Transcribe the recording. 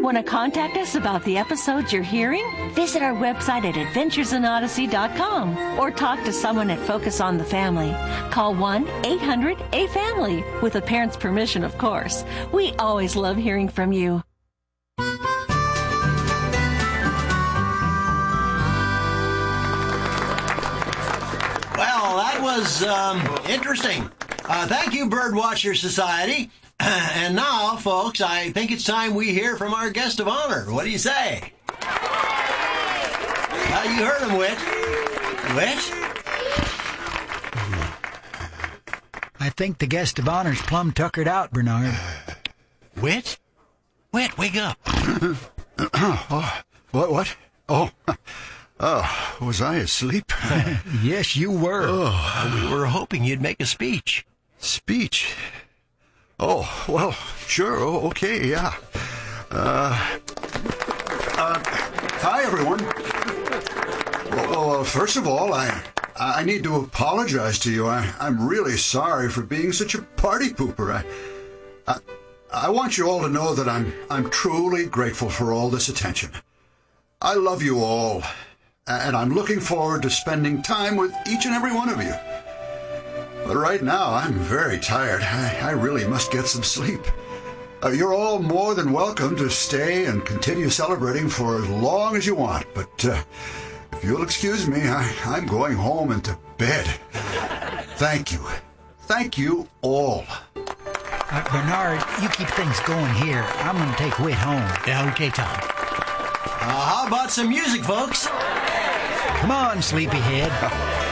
Want to contact us about the episodes you're hearing? Visit our website at adventuresinodyssey.com or talk to someone at Focus on the Family. Call 1-800-A-FAMILY, with a parent's permission, of course. We always love hearing from you. Well, that was interesting. Thank you, Birdwatcher Society. And now, folks, I think it's time we hear from our guest of honor. What do you say? You heard him, Whit. Whit? I think the guest of honor's plumb tuckered out, Bernard. Whit? Whit, wake up. What? Oh, was I asleep? Yes, you were. We were hoping you'd make a speech. Speech? Oh, well, sure, okay, yeah. Hi, everyone. Well, first of all, I need to apologize to you. I'm really sorry for being such a party pooper. I want you all to know that I'm truly grateful for all this attention. I love you all, and I'm looking forward to spending time with each and every one of you. But right now, I'm very tired. I really must get some sleep. You're all more than welcome to stay and continue celebrating for as long as you want. But if you'll excuse me, I'm going home and to bed. Thank you. Thank you all. Bernard, you keep things going here. I'm going to take Whit home. Yeah, okay, Tom. How about some music, folks? Come on, sleepyhead.